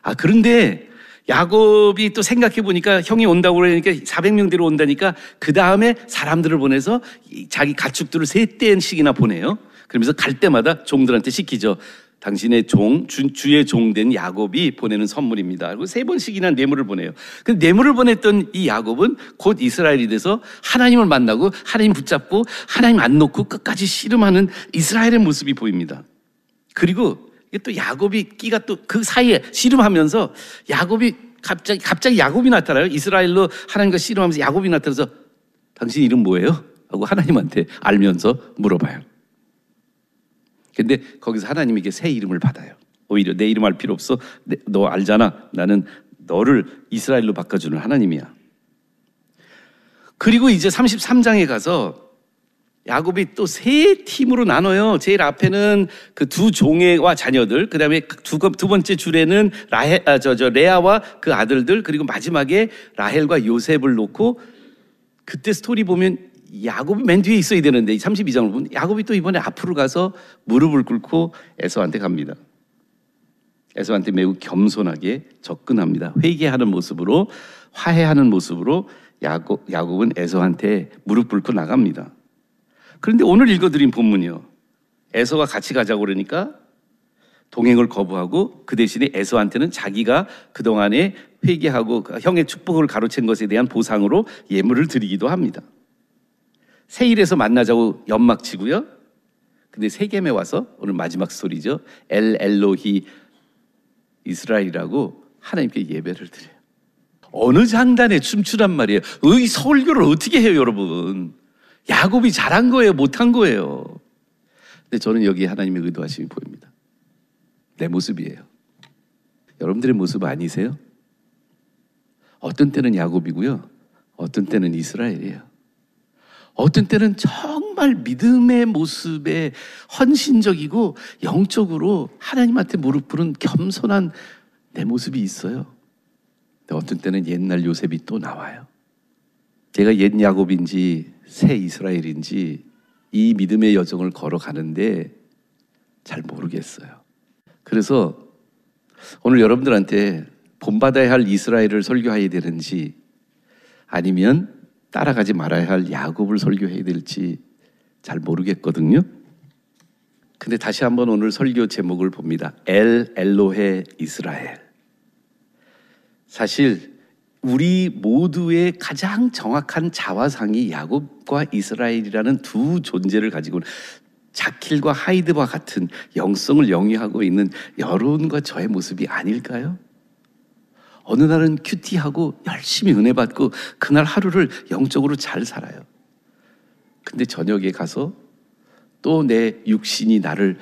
그런데 야곱이 또 생각해 보니까 형이 온다고 그러니까 400명대로 온다니까 그 다음에 사람들을 보내서 자기 가축들을 3떼씩이나 보내요. 그러면서 갈 때마다 종들한테 시키죠. 당신의 주의 종 된 야곱이 보내는 선물입니다. 그리고 3번씩이나 뇌물을 보내요. 근데 뇌물을 보냈던 이 야곱은 곧 이스라엘이 돼서 하나님을 만나고 하나님 붙잡고 하나님 안 놓고 끝까지 씨름하는 이스라엘의 모습이 보입니다. 그리고 또 야곱이 끼가 또 그 사이에 씨름하면서 야곱이 갑자기 야곱이 나타나요. 이스라엘로 하나님과 씨름하면서 야곱이 나타나서 당신 이름 뭐예요? 하고 하나님한테 알면서 물어봐요. 근데 거기서 하나님에게 새 이름을 받아요. 오히려 내 이름 알 필요 없어. 너 알잖아. 나는 너를 이스라엘로 바꿔주는 하나님이야. 그리고 이제 33장에 가서 야곱이 또 3팀으로 나눠요. 제일 앞에는 그 2 종과 자녀들, 그 다음에 두 번째 줄에는 레아와 그 아들들, 그리고 마지막에 라헬과 요셉을 놓고, 그때 스토리 보면 야곱이 맨 뒤에 있어야 되는데 32장을 보면 야곱이 또 이번에 앞으로 가서 무릎을 꿇고 에서한테 갑니다. 에서한테 매우 겸손하게 접근합니다. 회개하는 모습으로, 화해하는 모습으로 야곱은 에서한테 무릎 꿇고 나갑니다. 그런데 오늘 읽어드린 본문이요, 에서가 같이 가자고 그러니까 동행을 거부하고 그 대신에 에서한테는 자기가 그동안에 회개하고 형의 축복을 가로챈 것에 대한 보상으로 예물을 드리기도 합니다. 세일에서 만나자고 연막 치고요. 근데 세겜에 와서 오늘 마지막 스토리죠, 엘 엘로히 이스라엘이라고 하나님께 예배를 드려요. 어느 장단에 춤추란 말이에요. 이 설교를 어떻게 해요, 여러분? 야곱이 잘한 거예요, 못한 거예요? 근데 저는 여기 하나님의 의도하심이 보입니다. 내 모습이에요. 여러분들의 모습 아니세요? 어떤 때는 야곱이고요, 어떤 때는 이스라엘이에요. 어떤 때는 정말 믿음의 모습에 헌신적이고 영적으로 하나님한테 무릎 꿇은 겸손한 내 모습이 있어요. 근데 어떤 때는 옛날 요셉이 또 나와요. 제가 옛 야곱인지 새 이스라엘인지 이 믿음의 여정을 걸어가는데 잘 모르겠어요. 그래서 오늘 여러분들한테 본받아야 할 이스라엘을 설교해야 되는지 아니면 따라가지 말아야 할 야곱을 설교해야 될지 잘 모르겠거든요. 근데 다시 한번 오늘 설교 제목을 봅니다. 엘 엘로헤 이스라엘. 사실 우리 모두의 가장 정확한 자화상이 야곱과 이스라엘이라는 두 존재를 가지고 자킬과 하이드와 같은 영성을 영위하고 있는 여러분과 저의 모습이 아닐까요? 어느 날은 큐티하고 열심히 은혜 받고 그날 하루를 영적으로 잘 살아요. 근데 저녁에 가서 또 내 육신이 나를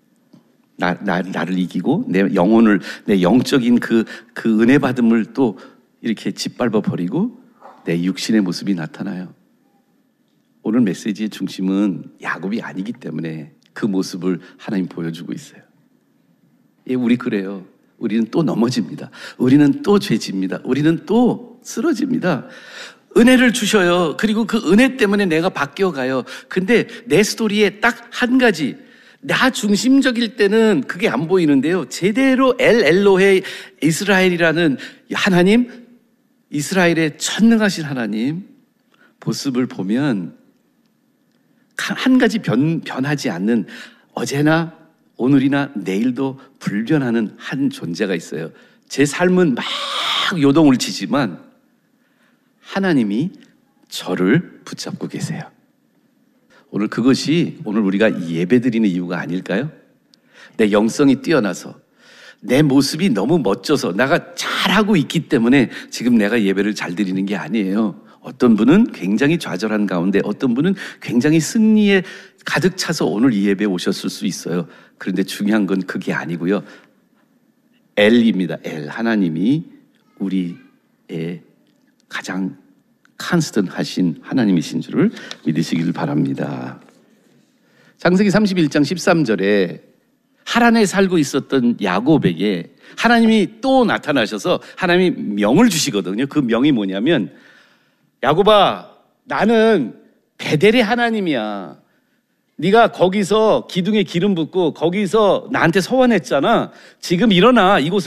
이기고 내 영혼을, 내 영적인 그 은혜 받음을 또 이렇게 짓밟아 버리고 내 육신의 모습이 나타나요. 오늘 메시지의 중심은 야곱이 아니기 때문에 그 모습을 하나님 보여주고 있어요. 예, 우리 그래요. 우리는 또 넘어집니다. 우리는 또 죄집니다. 우리는 또 쓰러집니다. 은혜를 주셔요. 그리고 그 은혜 때문에 내가 바뀌어가요. 근데 내 스토리에 딱 한 가지, 나 중심적일 때는 그게 안 보이는데요, 제대로 엘 엘로헤 이스라엘이라는 하나님, 이스라엘의 전능하신 하나님 모습을 보면 한 가지 변하지 않는, 어제나 오늘이나 내일도 불변하는 한 존재가 있어요. 제 삶은 막 요동을 치지만 하나님이 저를 붙잡고 계세요. 오늘 그것이 오늘 우리가 예배드리는 이유가 아닐까요? 내 영성이 뛰어나서, 내 모습이 너무 멋져서, 내가 잘하고 있기 때문에 지금 내가 예배를 잘 드리는 게 아니에요. 어떤 분은 굉장히 좌절한 가운데, 어떤 분은 굉장히 승리에 가득 차서 오늘 이 예배에 오셨을 수 있어요. 그런데 중요한 건 그게 아니고요, 엘입니다. 엘, 하나님이 우리의 가장 컨스턴트 하신 하나님이신 줄을 믿으시기를 바랍니다. 창세기 31장 13절에 하란에 살고 있었던 야곱에게 하나님이 또 나타나셔서 하나님이 명을 주시거든요. 그 명이 뭐냐면, 야곱아, 나는 베델의 하나님이야. 네가 거기서 기둥에 기름 붓고 거기서 나한테 서원했잖아. 지금 일어나, 이곳을